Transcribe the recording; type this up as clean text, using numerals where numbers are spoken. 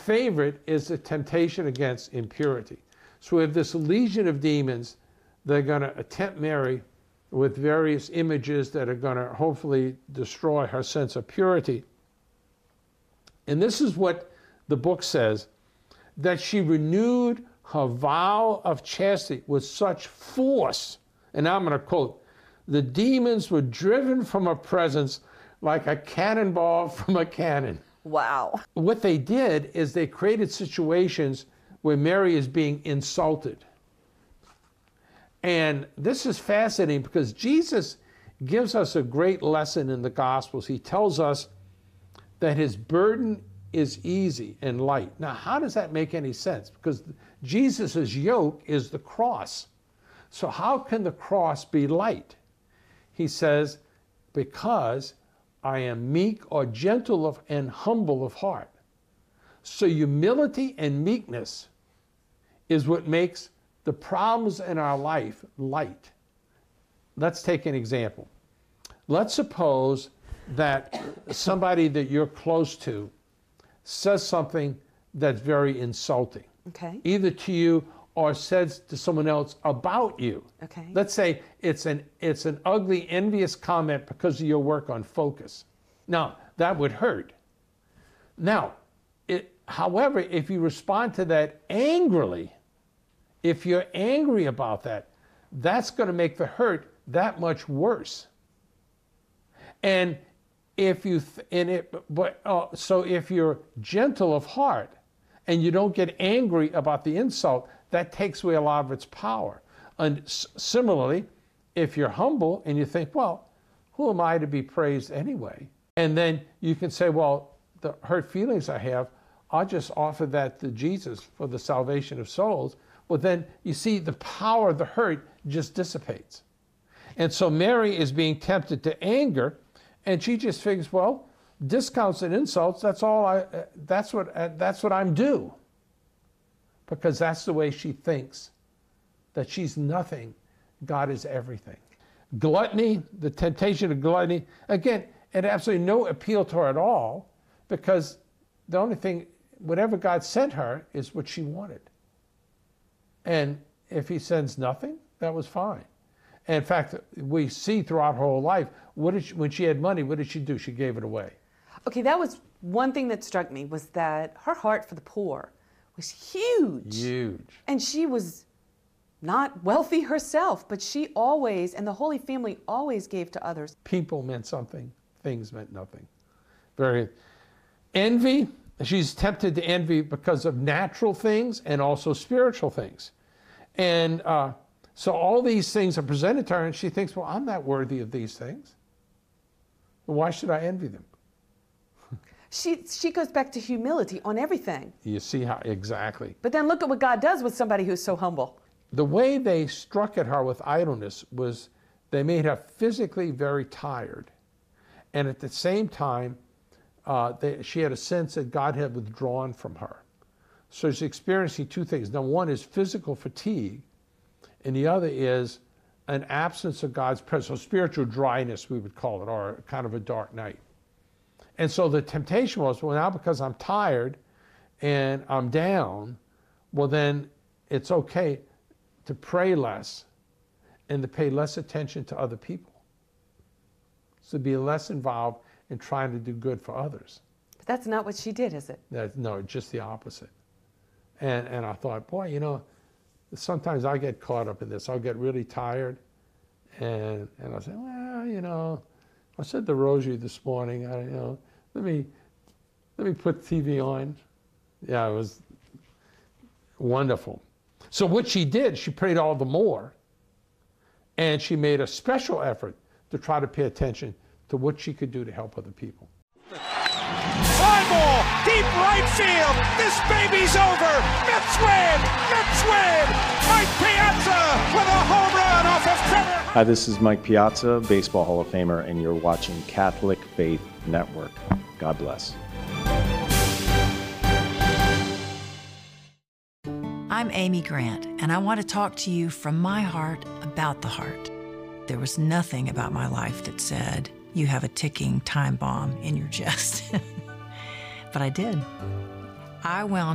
favorite is the temptation against impurity. So we have this legion of demons that are going to tempt Mary with various images that are going to hopefully destroy her sense of purity. And this is what the book says, that she renewed her vow of chastity with such force. And now I'm going to quote, the demons were driven from her presence like a cannonball from a cannon. Wow. What they did is they created situations where Mary is being insulted. And this is fascinating because Jesus gives us a great lesson in the Gospels. He tells us that his burden is easy and light. Now, how does that make any sense? Because Jesus' yoke is the cross. So how can the cross be light? He says, because I am meek or gentle and humble of heart. So humility and meekness is what makes the problems in our life light. Let's take an example. Let's suppose that somebody that you're close to says something that's very insulting, okay, either to you or says to someone else about you. Okay. Let's say it's an ugly, envious comment because of your work on Focus. Now, that would hurt. Now, however, if you respond to that angrily, if you're angry about that, that's going to make the hurt that much worse. And if you so if you're gentle of heart and you don't get angry about the insult, that takes away a lot of its power. And similarly, if you're humble and you think, well, who am I to be praised anyway? And then you can say, well, the hurt feelings I have, I'll just offer that to Jesus for the salvation of souls. Well, then you see the power of the hurt just dissipates. And so Mary is being tempted to anger, and she just figures, well, discounts and insults, that's what I'm due. Because that's the way she thinks, that she's nothing, God is everything. Gluttony, the temptation of gluttony, again, it had absolutely no appeal to her at all, because the only thing, whatever God sent her is what she wanted. And if he sends nothing, that was fine. And in fact, we see throughout her whole life, when she had money, what did she do? She gave it away. Okay, that was one thing that struck me, was that her heart for the poor was huge. Huge. And she was not wealthy herself, but she always, and the Holy Family always gave to others. People meant something, things meant nothing. Very. Envy, she's tempted to envy because of natural things and also spiritual things. And so all these things are presented to her, and she thinks, well, I'm not worthy of these things. Why should I envy them? She goes back to humility on everything. You see how, exactly. But then look at what God does with somebody who's so humble. The way they struck at her with idleness was they made her physically very tired. And at the same time, she had a sense that God had withdrawn from her. So she's experiencing two things. Now, one is physical fatigue, and the other is an absence of God's presence, so spiritual dryness, we would call it, or kind of a dark night. And so the temptation was, well, now because I'm tired and I'm down, well, then it's okay to pray less and to pay less attention to other people. So be less involved in trying to do good for others. But that's not what she did, is it? No, just the opposite. And I thought, boy, you know, sometimes I get caught up in this. I'll get really tired, and I'll say, well, you know, I said the rosary this morning. Let me put TV on. Yeah, it was wonderful. So what she did, she prayed all the more, and she made a special effort to try to pay attention to what she could do to help other people. Fly ball, deep right field. This baby's over. Mets win. Mets win. Mike Piazza with a home run off of Trevor. Hi, this is Mike Piazza, Baseball Hall of Famer, and you're watching Catholic Faith Network. God bless. I'm Amy Grant, and I want to talk to you from my heart about the heart. There was nothing about my life that said, you have a ticking time bomb in your chest. But I did. I wound